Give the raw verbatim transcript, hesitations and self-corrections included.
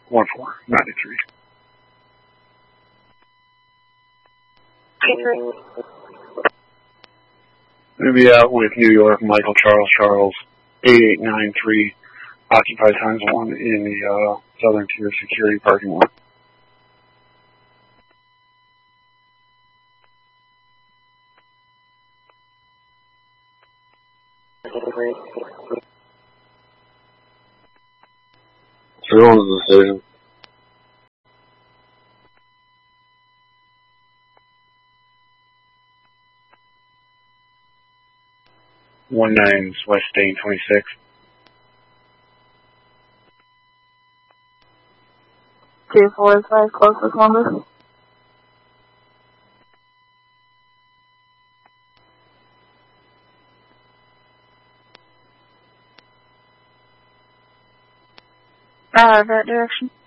one four ninety-three. We'll be out with New York, Michael Charles Charles, eight eight nine three, occupied times one in the uh, Southern Tier security parking lot. Everyone's decision. One nines West Stain twenty-six. Two four five closest number. Uh, that direction.